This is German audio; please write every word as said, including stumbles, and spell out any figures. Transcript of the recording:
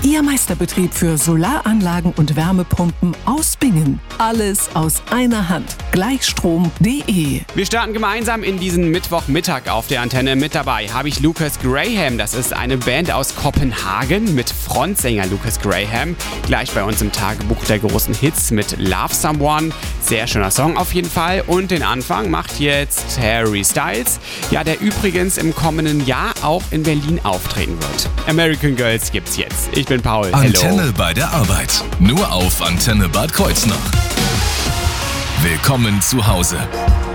Ihr Meisterbetrieb für Solaranlagen und Wärmepumpen aus Bingen. Alles aus einer Hand. Gleichstrom punkt de. Wir starten gemeinsam in diesen Mittwochmittag auf der Antenne. Mit dabei habe ich Lucas Graham. Das ist eine Band aus Kopenhagen mit Frontsänger Lucas Graham. Gleich bei uns im Tagebuch der großen Hits mit Love Someone. Sehr schöner Song auf jeden Fall. Und den Anfang macht jetzt Harry Styles. Ja, der übrigens im kommenden Jahr auch in Berlin auftreten wird. American Girls gibt's jetzt. Ich bin Paul. Antenne Hello. bei der Arbeit. Nur auf Antenne Bad Kreuznach. Willkommen zu Hause.